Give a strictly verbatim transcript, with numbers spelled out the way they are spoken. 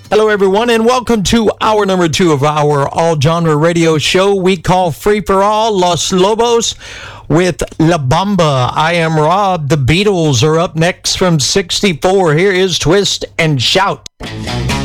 Hello, everyone, and welcome to hour number two of our all-genre radio show we call Free for All, Los Lobos with La Bamba. I am Rob. The Beatles are up next from sixty-four. Here is Twist and Shout.